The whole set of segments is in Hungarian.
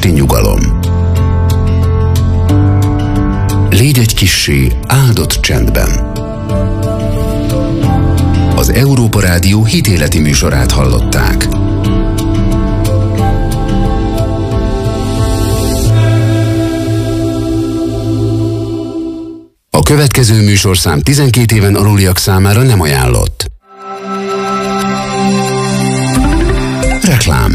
esti nyugalom. Légy egy kissé áldott csendben. Az Európa Rádió hitéleti műsorát hallották. A következő műsorszám 12 éven aluliak számára nem ajánlott. Reklám.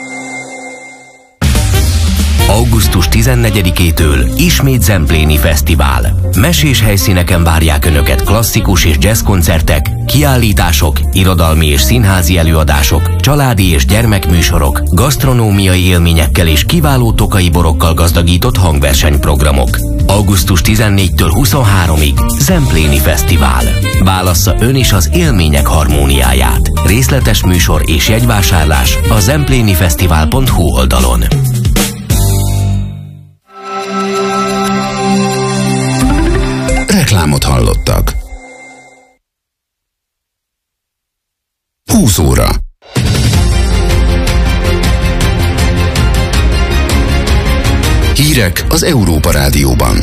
Augusztus 14-től ismét Zempléni Fesztivál. Mesés helyszíneken várják Önöket klasszikus és jazz koncertek, kiállítások, irodalmi és színházi előadások, családi és gyermekműsorok, gasztronómiai élményekkel és kiváló tokai borokkal gazdagított hangversenyprogramok. Augusztus 14-től 23-ig Zempléni Fesztivál. Válassza ön is az élmények harmóniáját. Részletes műsor és jegyvásárlás a zemplénifesztivál.hu oldalon. Reklámot hallottak. 20 óra. Hírek az Európa Rádióban.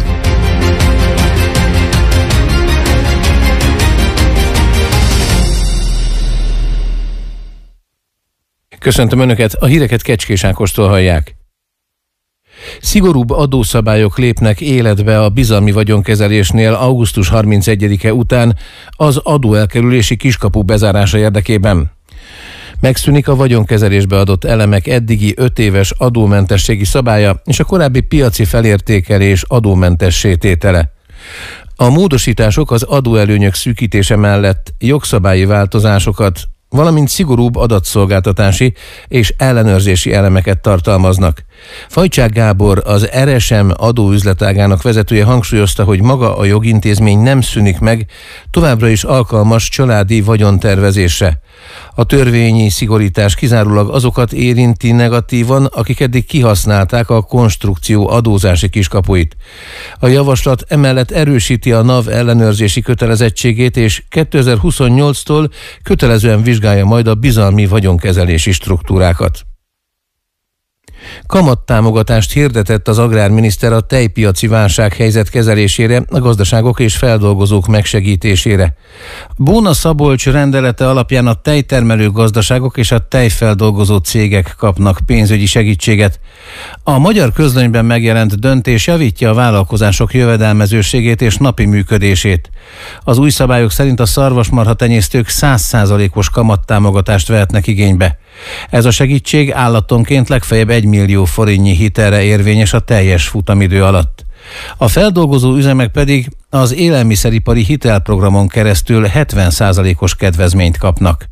Köszöntöm Önöket, a híreket Kecskés Ákostól hallják. Szigorúbb adószabályok lépnek életbe a bizalmi vagyonkezelésnél augusztus 31-e után az adóelkerülési kiskapu bezárása érdekében. Megszűnik a vagyonkezelésbe adott elemek eddigi 5 éves adómentességi szabálya és a korábbi piaci felértékelés adómentessé tétele. A módosítások az adóelőnyök szűkítése mellett jogszabályi változásokat, valamint szigorúbb adatszolgáltatási és ellenőrzési elemeket tartalmaznak. Fajcsák Gábor, az RSM adóüzletágának vezetője hangsúlyozta, hogy maga a jogintézmény nem szűnik meg, továbbra is alkalmas családi vagyontervezésre. A törvényi szigorítás kizárólag azokat érinti negatívan, akik eddig kihasználták a konstrukció adózási kiskapuit. A javaslat emellett erősíti a NAV ellenőrzési kötelezettségét, és 2028-tól kötelezően vizsgálja majd a bizalmi vagyonkezelési struktúrákat. Kamattámogatást hirdetett az agrárminiszter a tejpiaci válsághelyzet kezelésére, a gazdaságok és feldolgozók megsegítésére. Bóna Szabolcs rendelete alapján a tejtermelő gazdaságok és a tejfeldolgozó cégek kapnak pénzügyi segítséget. A Magyar Közlönyben megjelent döntés javítja a vállalkozások jövedelmezőségét és napi működését. Az új szabályok szerint a szarvasmarha tenyésztők 100%-os kamattámogatást vehetnek igénybe. Ez a segítség állatonként legfeljebb 1 millió forintnyi hitelre érvényes a teljes futamidő alatt. A feldolgozó üzemek pedig az élelmiszeripari hitelprogramon keresztül 70%-os kedvezményt kapnak.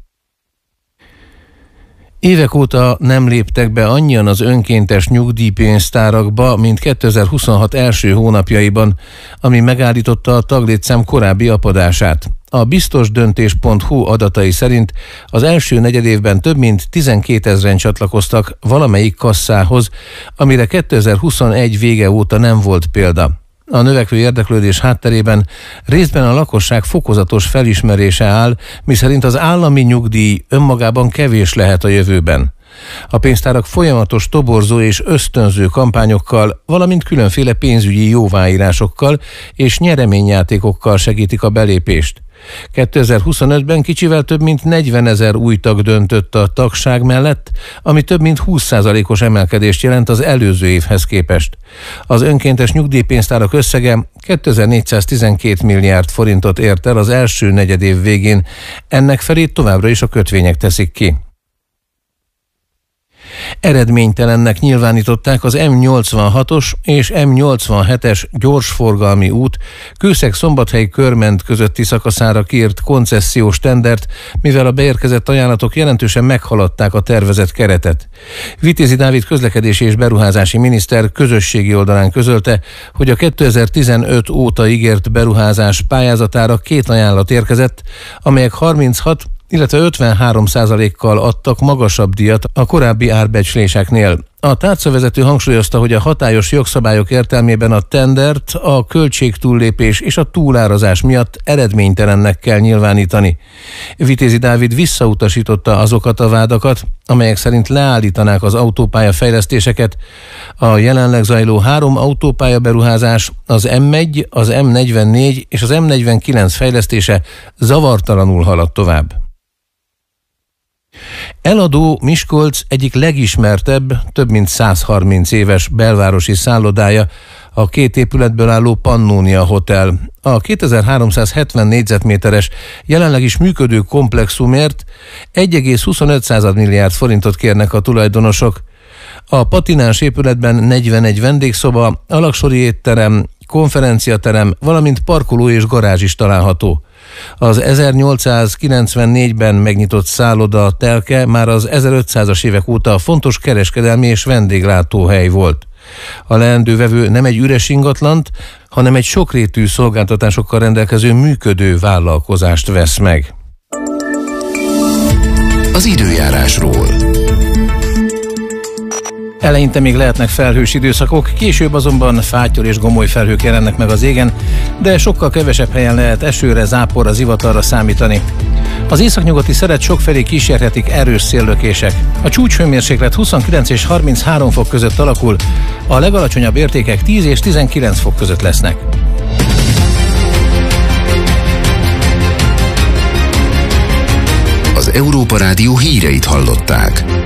Évek óta nem léptek be annyian az önkéntes nyugdíjpénztárakba, mint 2026 első hónapjaiban, ami megállította a taglétszám korábbi apadását. A biztosdöntés.hu adatai szerint az első negyedévben több mint 12 000-en csatlakoztak valamelyik kasszához, amire 2021 vége óta nem volt példa. A növekvő érdeklődés hátterében részben a lakosság fokozatos felismerése áll, miszerint az állami nyugdíj önmagában kevés lehet a jövőben. A pénztárak folyamatos toborzó és ösztönző kampányokkal, valamint különféle pénzügyi jóváírásokkal és nyereményjátékokkal segítik a belépést. 2025-ben kicsivel több mint 40 000 új tag döntött a tagság mellett, ami több mint 20%-os emelkedést jelent az előző évhez képest. Az önkéntes nyugdíjpénztárak összege 2412 milliárd forintot ért el az első negyedév végén, ennek felét továbbra is a kötvények teszik ki. Eredménytelennek nyilvánították az M86-os és M87-es gyorsforgalmi út Kőszeg-Szombathely-Körment közötti szakaszára kiírt koncesziós tendert, mivel a beérkezett ajánlatok jelentősen meghaladták a tervezett keretet. Vitézi Dávid közlekedési és beruházási miniszter közösségi oldalán közölte, hogy a 2015 óta ígért beruházás pályázatára 2 ajánlat érkezett, amelyek 36, illetve 53%-kal adtak magasabb díjat a korábbi árbecsléseknél. A tárcavezető hangsúlyozta, hogy a hatályos jogszabályok értelmében a tendert a költségtúllépés és a túlárazás miatt eredménytelennek kell nyilvánítani. Vitézi Dávid visszautasította azokat a vádakat, amelyek szerint leállítanák az autópálya fejlesztéseket. A jelenleg zajló 3 autópálya beruházás, az M1, az M44 és az M49 fejlesztése zavartalanul halad tovább. Eladó Miskolc egyik legismertebb, több mint 130 éves belvárosi szállodája, a 2 épületből álló Pannonia Hotel. A 2370 négyzetméteres, jelenleg is működő komplexumért 1,25 milliárd forintot kérnek a tulajdonosok. A patináns épületben 41 vendégszoba, alaksori étterem, konferenciaterem, valamint parkoló és garázs is található. Az 1894-ben megnyitott szálloda telke már az 1500-as évek óta fontos kereskedelmi és vendéglátóhely volt. A leendő vevő nem egy üres ingatlant, hanem egy sokrétű szolgáltatásokkal rendelkező működő vállalkozást vesz meg. Az időjárásról. Eleinte még lehetnek felhős időszakok, később azonban fátyol és gomoly felhők jelennek meg az égen, de sokkal kevesebb helyen lehet esőre, záporra, zivatarra számítani. Az északnyugati szeret sokfelé kísérhetik erős széllökések. A csúcshőmérséklet 29 és 33 fok között alakul, a legalacsonyabb értékek 10 és 19 fok között lesznek. Az Európa Rádió híreit hallották.